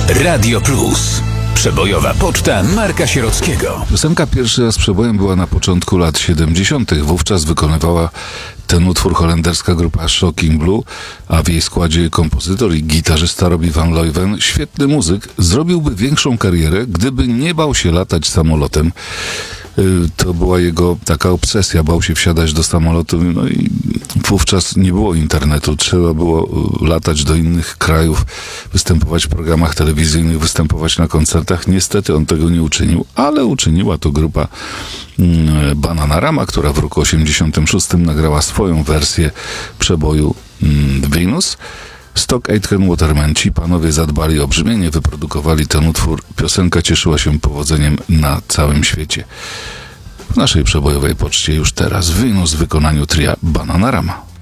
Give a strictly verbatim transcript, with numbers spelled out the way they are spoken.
Radio Plus. Przebojowa poczta Marka Sierockiego. Piosenka pierwszy raz przebojem była na początku lat siedemdziesiątych. Wówczas wykonywała ten utwór holenderska grupa Shocking Blue, a w jej składzie kompozytor i gitarzysta Robbie Van Leuven, świetny muzyk, zrobiłby większą karierę, gdyby nie bał się latać samolotem. To była jego taka obsesja, bał się wsiadać do samolotu, no i wówczas nie było internetu, trzeba było latać do innych krajów, występować w programach telewizyjnych, występować na koncertach. Niestety on tego nie uczynił, ale uczyniła to grupa Bananarama, która w roku osiemdziesiątym szóstym nagrała swoją wersję przeboju Venus. Stock Aitken Waterman, ci panowie zadbali o brzmienie, wyprodukowali ten utwór. Piosenka cieszyła się powodzeniem na całym świecie. W naszej przebojowej poczcie już teraz Venus w wykonaniu tria Bananarama.